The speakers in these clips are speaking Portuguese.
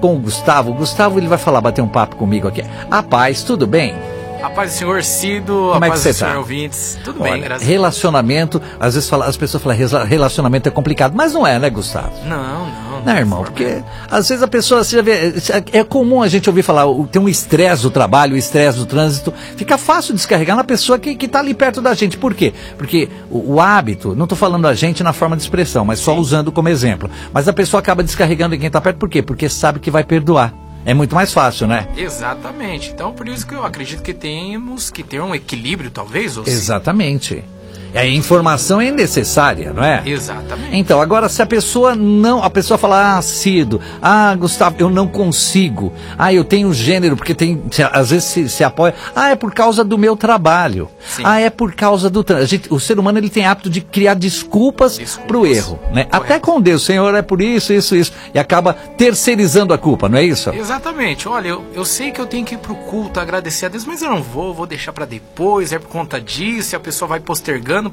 com o Gustavo. O Gustavo, ele vai bater um papo comigo aqui. A paz, tudo bem? A paz do senhor Cido, a paz do senhor ouvintes. Tudo bem, graças a Deus. Relacionamento, às vezes as pessoas falam relacionamento é complicado, mas não é, né, Gustavo? Não, irmão, porque às vezes a pessoa, você já vê, é comum a gente ouvir falar, tem um estresse do trabalho, o estresse do trânsito, fica fácil descarregar na pessoa que está ali perto da gente. Por quê? Porque o hábito, não estou falando a gente na forma de expressão, mas só usando como exemplo, mas a pessoa acaba descarregando em quem está perto, por quê? Porque sabe que vai perdoar. É muito mais fácil, né? Exatamente. Então, por isso que eu acredito que temos que ter um equilíbrio, talvez, ou exatamente. A informação é necessária, não é? Exatamente. Então, agora, se a pessoa fala, Cido, Gustavo, eu não consigo, eu tenho gênero, porque às vezes se apoia, é por causa do meu trabalho, sim. É por causa do o ser humano, ele tem hábito de criar desculpas pro erro, né? Correto. Até com Deus, Senhor, é por isso, e acaba terceirizando a culpa, não é isso? Exatamente. Olha, eu sei que eu tenho que ir pro culto, agradecer a Deus, mas eu não vou deixar pra depois, é por conta disso, e a pessoa vai postergando,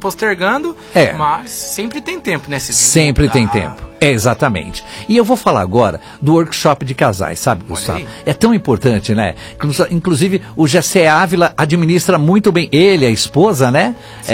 mas sempre tem tempo, né? Sempre tem tempo, exatamente. E eu vou falar agora do workshop de casais, sabe, Gustavo? É tão importante, né? Inclusive, o Gessé Ávila administra muito bem, ele, a esposa, né?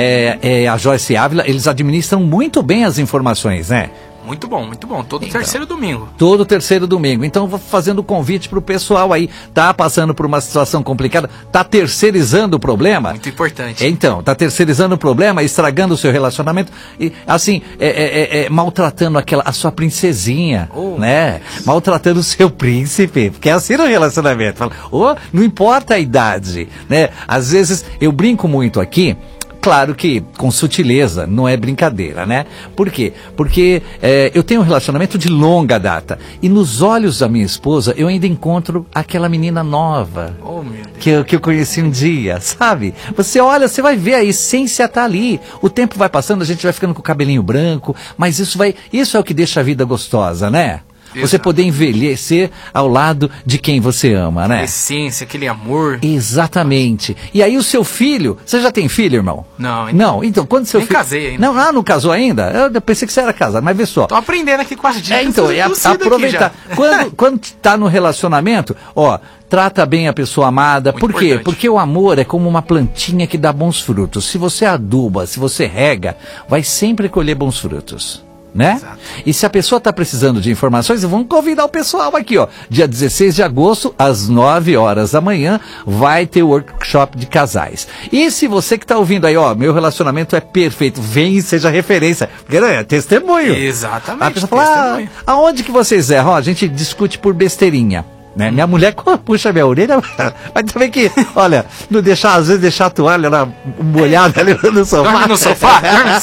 A Joyce Ávila, eles administram muito bem as informações, né? Muito bom. Terceiro domingo. Todo terceiro domingo. Então, vou fazendo convite pro pessoal aí. Tá passando por uma situação complicada? Tá terceirizando o problema? Muito importante. Então, tá terceirizando o problema, estragando o seu relacionamento e, assim, maltratando a sua princesinha, né? Maltratando o seu príncipe, porque é assim no relacionamento. Fala, não importa a idade, né? Às vezes, eu brinco muito aqui. Claro que com sutileza, não é brincadeira, né? Por quê? Porque eu tenho um relacionamento de longa data. E nos olhos da minha esposa, eu ainda encontro aquela menina nova. Oh, meu Deus. Que eu conheci um dia, sabe? Você olha, você vai ver, a essência tá ali. O tempo vai passando, a gente vai ficando com o cabelinho branco. Mas isso é o que deixa a vida gostosa, né? Você poder envelhecer ao lado de quem você ama, né? A essência, aquele amor. Exatamente. E aí o seu filho... Você já tem filho, irmão? Não. Então quando seu filho... Nem casei ainda. Não casou ainda? Eu pensei que você era casado, mas vê só. Tô aprendendo aqui com as dicas. Então, aproveitar. Quando tá no relacionamento, trata bem a pessoa amada. Por quê? Importante. Porque o amor é como uma plantinha que dá bons frutos. Se você aduba, se você rega, vai sempre colher bons frutos. Né? Exato. E se a pessoa está precisando de informações, vamos convidar o pessoal aqui, dia 16 de agosto, às 9 horas da manhã, vai ter o workshop de casais. E se você que está ouvindo aí, meu relacionamento é perfeito, vem e seja referência, porque é testemunho. Exatamente. A pessoa fala, aonde que vocês erram? A gente discute por besteirinha. Né? Minha mulher puxa minha orelha, mas também que, olha, às vezes deixar a toalha molhada ali no sofá. Dorme no sofá.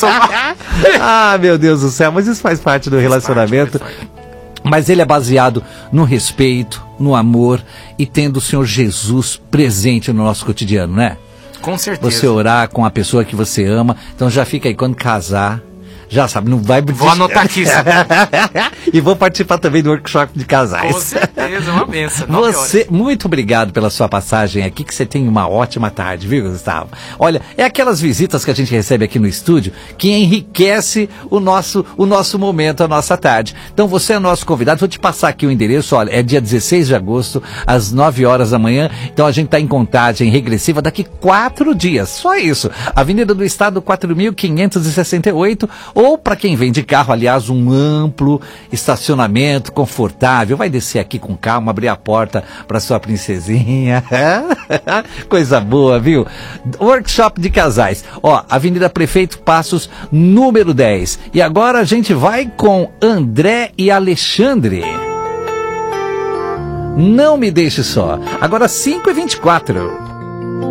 Meu Deus do céu, mas isso faz parte do relacionamento. Mas ele é baseado no respeito, no amor e tendo o Senhor Jesus presente no nosso cotidiano, né? Com certeza. Você orar com a pessoa que você ama, então já fica aí, quando casar, já sabe, não vai... Vou anotar aqui. E vou participar também do workshop de casais. Com certeza, uma benção. Muito obrigado pela sua passagem aqui, que você tem uma ótima tarde, viu, Gustavo? Olha, é aquelas visitas que a gente recebe aqui no estúdio que enriquece o nosso momento, a nossa tarde. Então você é nosso convidado, vou te passar aqui o endereço, olha, é dia 16 de agosto, às 9 horas da manhã, então a gente está em contagem regressiva daqui 4 dias, só isso. Avenida do Estado 4.568, ou para quem vem de carro, aliás, um amplo estacionamento confortável. Vai descer aqui com calma, abrir a porta para sua princesinha. Coisa boa, viu? Workshop de casais. Avenida Prefeito Passos, número 10. E agora a gente vai com André e Alexandre. Não me deixe só. Agora 5h24.